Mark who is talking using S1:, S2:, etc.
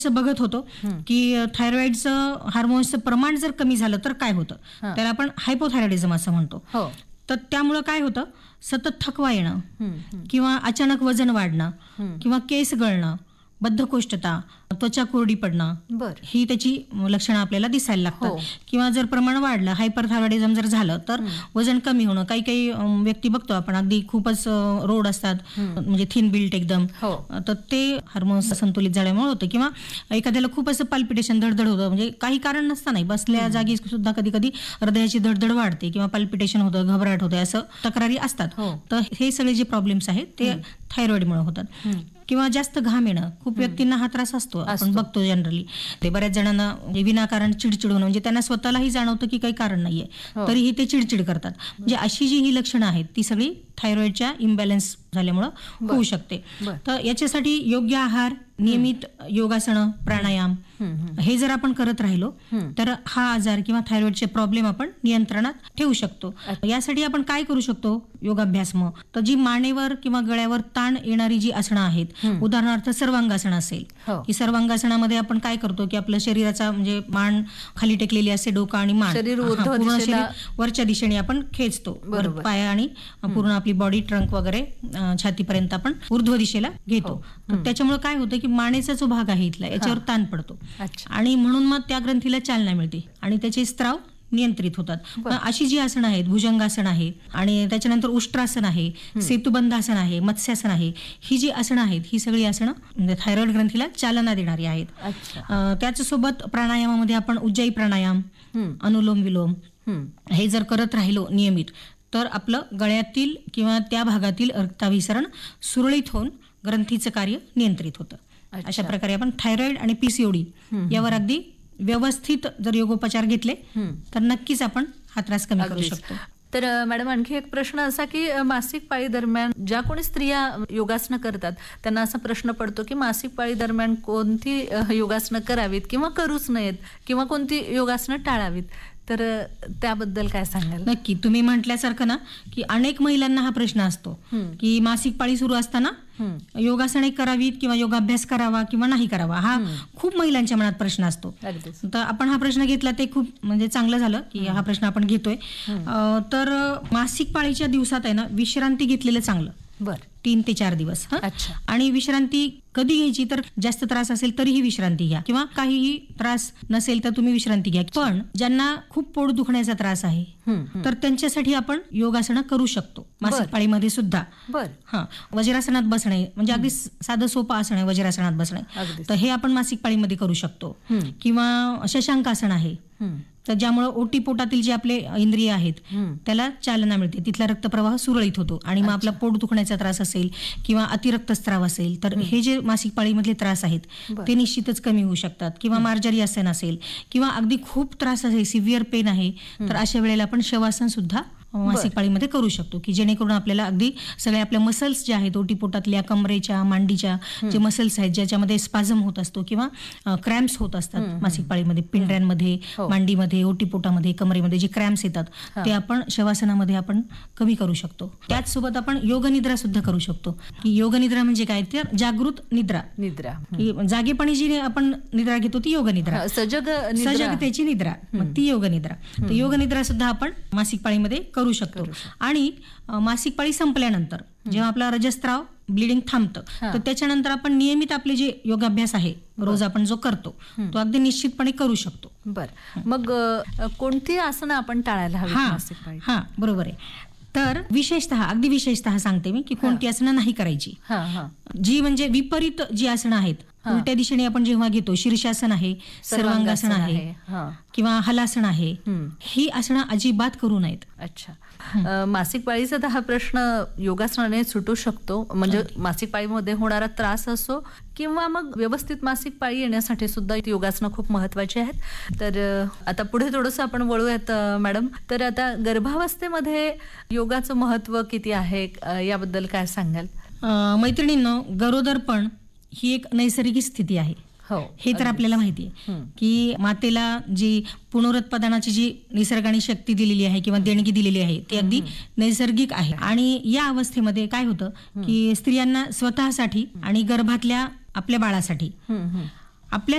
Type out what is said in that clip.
S1: बघत होतो की थायरॉइडचं हार्मोन्सचं प्रमाण जर कमी झालं तर काय होतं, त्याला आपण हायपोथायरॉइडिझम असं म्हणतो. तर त्यामुळं काय होतं, सतत थकवा येणं किंवा अचानक वजन वाढणं किंवा केस गळणं, बद्धकोष्ठता, त्वचा कोरडी पडणं, ही त्याची लक्षणं आपल्याला दिसायला लागतात. किंवा जर प्रमाण वाढलं, हायपरथायरॉइडिझम जर झालं तर वजन कमी होणं. काही काही व्यक्ती बघतो आपण अगदी खूपच रोड असतात, म्हणजे थिन बिल्ट एकदम, तर ते हार्मोन्स संतुलित झाल्यामुळे होतं. किंवा एखाद्याला खूप असं पाल्पिटेशन, धडधड होतं, म्हणजे काही कारण नसतं, नाही बसल्या जागी सुद्धा कधी कधी हृदयाची धडधड वाढते किंवा पाल्पिटेशन होतं, घबराट होते, असं तक्रारी असतात. तर हे सगळे जे प्रॉब्लेम्स आहेत ते थायरॉइडमुळे होतात. किंवा जास्त घाम येणं, खूप व्यक्तींना हा त्रास असतो, आपण बघतो जनरली. ते बऱ्याच जणांना विनाकारण चिडचिड होणं, म्हणजे त्यांना स्वतःलाही जाणवतं की काही कारण नाहीये, तरीही ते चिडचिड करतात. म्हणजे अशी जी ही लक्षणं आहेत ती सगळी थायरॉइडच्या इम्बॅलन्स झाल्यामुळं होऊ शकते. तर याच्यासाठी योग्य आहार, नियमित योगासनं, प्राणायाम हे जर आपण करत राहिलो तर हा आजार किंवा थायरॉइडचे प्रॉब्लेम आपण नियंत्रणात ठेवू शकतो. यासाठी आपण काय करू शकतो योगाभ्यास? मग तर जी मानेवर किंवा गळ्यावर ताण येणारी जी आसनं आहेत, उदाहरणार्थ सर्वांगासन असेल, की सर्वांगासनामध्ये आपण काय करतो की आपलं शरीराचा म्हणजे मान खाली टेकलेली असते, डोकं आणि मान पूर्ण शरीर वरच्या दिशेने आपण खेचतो, पाय आणि पूर्ण आपली बॉडी, ट्रंक वगैरे छातीपर्यंत आपण ऊर्ध्व दिशेला घेतो. तर त्याच्यामुळे काय होतं की मानेचा जो भाग आहे इथला, याच्यावर ताण पडतो आणि म्हणून मग त्या ग्रंथीला चालना मिळते आणि त्याचे स्त्राव नियंत्रित होतात. अशी जी आसनं आहेत, भुजंगासन आहे आणि त्याच्यानंतर उष्ट्रासन आहे, सेतुबंधासन आहे, मत्स्यासन आहे, ही जी आसनं आहेत ही सगळी आसनं म्हणजे थायरॉइड ग्रंथीला चालना देणारी आहेत. त्याच्यासोबत प्राणायामामध्ये आपण उज्जाई प्राणायाम, अनुलोम विलोम हे जर करत राहिलो नियमित तर आपलं गळ्यातील किंवा त्या भागातील रक्ताभिसरण सुरळीत होऊन ग्रंथीचं कार्य नियंत्रित होतं. अशा प्रकारे आपण थायरॉइड आणि पीसीओडी यावर अगदी व्यवस्थित जर योगोपचार घेतले तर नक्कीच आपण हा त्रास कमी करू शकतो.
S2: तर मॅडम, आणखी एक प्रश्न असा की मासिक पाळी दरम्यान ज्या कोणी स्त्रिया योगासनं करतात त्यांना असा प्रश्न पडतो की मासिक पाळी दरम्यान कोणती योगासनं करावीत किंवा करूच नयेत किंवा कोणती योगासनं टाळावीत, तर त्याबद्दल काय सांगाल?
S1: नक्की, तुम्ही म्हटल्यासारखं ना की अनेक महिलांना हा प्रश्न असतो की मासिक पाळी सुरू असताना योगासने करावीत किंवा योगाभ्यास करावा किंवा नाही करावा, हा खूप महिलांच्या मनात प्रश्न असतो. तर आपण हा प्रश्न घेतला ते खूप म्हणजे चांगलं झालं की हा प्रश्न आपण घेतोय. तर मासिक पाळीच्या दिवसात आहे ना विश्रांती घेतलेलं चांगलं. 3 ते 4 दिवस. आणि विश्रांती कधी घ्यायची, तर जास्त त्रास असेल तरीही विश्रांती घ्या किंवा काहीही त्रास नसेल तर तुम्ही विश्रांती घ्या. पण ज्यांना खूप पोट दुखण्याचा त्रास आहे तर त्यांच्यासाठी आपण योगासनं करू शकतो मासिक पाळीमध्ये सुद्धा. वज्रासनात बसणे म्हणजे अगदी साधं सोपं आसन आहे वज्रासनात बसणे, तर हे आपण मासिक पाळीमध्ये करू शकतो. किंवा शशांकासन आहे, तर ज्यामुळे ओटीपोटातील जे आपले इंद्रिय आहेत त्याला चालना मिळते, तिथला रक्तप्रवाह सुरळीत होतो आणि मग आपला पोट दुखण्याचा त्रास असेल किंवा अतिरक्तस्राव असेल तर हे जे मासिक पाळीमधले त्रास आहेत ते निश्चितच कमी होऊ शकतात. किंवा मार्जारी आसन असेल किंवा अगदी खूप त्रास असेल, सिव्हिअर पेन आहे, तर अशा वेळेला आपण शवासन सुद्धा मासिक पाळीमध्ये करू शकतो की जेणेकरून आपल्याला अगदी सगळ्या आपल्या मसल्स ज्या आहेत ओटीपोटातल्या, कमरेच्या, मांडीच्या जे मसल्स आहेत ज्याच्यामध्ये स्पाझम होत असतो किंवा क्रॅम्प्स होत असतात मासिक पाळीमध्ये, पिंढऱ्यांमध्ये, मांडीमध्ये, ओटीपोटामध्ये, कमरेमध्ये जे क्रॅम्प्स येतात ते आपण शवासनामध्ये आपण कमी करू शकतो. त्याचसोबत आपण योगनिद्रा सुद्धा करू शकतो. की योगनिद्रा म्हणजे काय, तर जागृत निद्रा, की जागेपणी जी आपण निद्रा घेतो ती योगनिद्रा, सजगतेची निद्रा, मग ती योगनिद्रा. तर योगनिद्रा सुद्धा आपण मासिक पाळीमध्ये करू शकतो. आणि मासिक पाळी संपल्यानंतर जेव्हा आपला रजस्त्राव ब्लिडिंग थांबतं तर त्याच्यानंतर आपण नियमित आपले जे योगाभ्यास आहे रोज आपण जो करतो तो अगदी निश्चितपणे करू शकतो.
S2: मग कोणती आसनं आपण टाळायला हवी मासिक पाळी?
S1: बरोबर आहे. तर अगदी विशेषतः सांगते मी की कोणती आसनं नाही करायची. जी म्हणजे विपरीत जी आसनं आहेत, उलट्या दिशेने आपण जेव्हा घेतो, शीर्षासन आहे, सर्वांगासन आहे किंवा हलासन आहे, ही आसनं अजिबात करू नयेत.
S2: मासिक पाळीचा हा प्रश्न योगासनाने सुटू शकतो, म्हणजे मासिक पाळीमध्ये होणारा त्रास असो किंवा मग व्यवस्थित मासिक पाळी येण्यासाठी सुद्धा योगासनं खूप महत्वाची आहेत. तर आता पुढे थोडंसं आपण वळूयात मॅडम. तर आता गर्भावस्थेमध्ये योगाचं महत्व किती आहे याबद्दल काय सांगाल?
S1: मैत्रिणींनो, गरोदरपण ही एक नैसर्गिक स्थिती आहे, हे तर आपल्याला माहिती आहे की मातेला जी पुनरुत्पादनाची जी निसर्गाने शक्ती दिलेली आहे किंवा देणगी दिलेली आहे ती अगदी नैसर्गिक आहे. आणि या अवस्थेमध्ये काय होतं की स्त्रियांना स्वतःसाठी आणि गर्भातल्या आपल्या बाळासाठी आपल्या